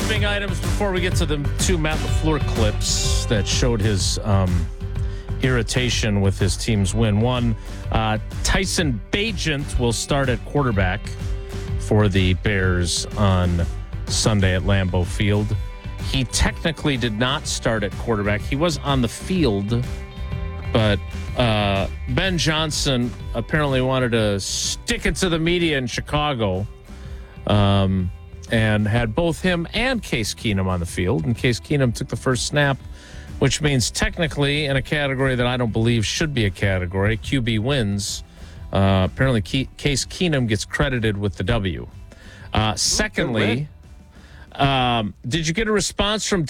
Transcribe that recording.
housekeeping items before we get to the two Matt LaFleur clips that showed his irritation with his team's win. One, Tyson Bagent will start at quarterback for the Bears on Sunday at Lambeau Field. He technically did not start at quarterback. He was on the field, but Ben Johnson apparently wanted to stick it to the media in Chicago and had both him and Case Keenum on the field. And Case Keenum took the first snap, which means technically in a category that I don't believe should be a category, QB wins. Apparently Case Keenum gets credited with the W. Secondly, did you get a response from